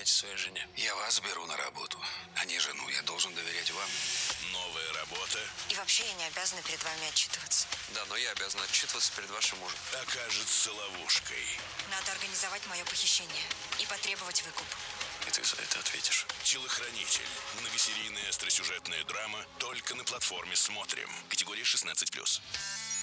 доверяете своей жене? Я вас беру на работу, а не жену. Я должен доверять вам. Новая работа И вообще я не обязана перед вами отчитываться. Да, но я обязан отчитываться перед вашим мужем. окажется ловушкой. Надо организовать мое похищение и потребовать выкуп. И ты за это ответишь. Телохранитель. Многосерийная остросюжетная драма только на платформе «Смотрим». Категория 16+.